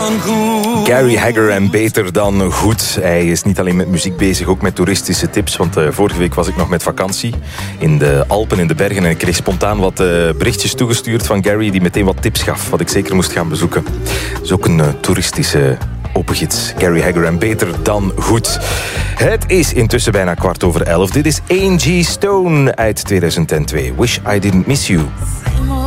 dan goed. Gary Hagger en Beter dan goed. Hij is niet alleen met muziek bezig, ook met toeristische tips. Want vorige week was ik nog met vakantie in de Alpen, in de bergen. En ik kreeg spontaan wat berichtjes toegestuurd van Gary, die meteen wat tips gaf, wat ik zeker moest gaan bezoeken. Dat is ook een toeristische opengids. Gary Hagger en Beter dan goed. Het is intussen bijna 11:15. Dit is Angie Stone uit 2002. Wish I Didn't Miss You.